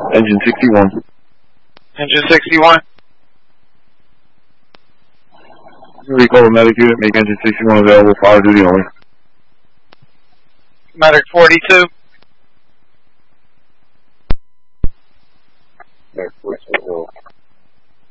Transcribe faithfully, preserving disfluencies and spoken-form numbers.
Engine sixty-one. Engine sixty-one. Recall the medic unit, make engine sixty-one available, fire duty only. Medic forty-two. Medic forty-two.